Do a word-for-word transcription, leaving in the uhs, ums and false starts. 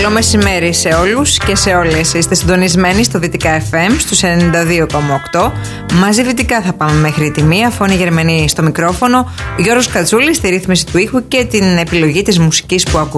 Καλό μεσημέρι σε όλους και σε όλες. Είστε συντονισμένοι στο Δυτικά εφ εμ στους ενενήντα δύο κόμμα οκτώ. Μαζί δυτικά θα πάμε μέχρι τη μία. Φωνή Γερμανή στο μικρόφωνο, Γιώργος Κατσούλης στη ρύθμιση του ήχου και την επιλογή της μουσικής που ακούτε.